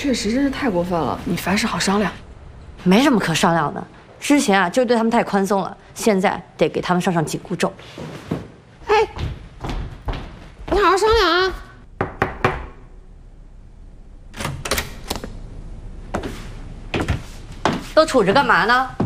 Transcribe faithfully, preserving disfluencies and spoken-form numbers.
确实真是太过分了，你凡事好商量。 没什么可商量的，之前啊就是对他们太宽松了，现在得给他们上上紧箍咒。 哎，你好好商量啊！ 都杵着干嘛呢？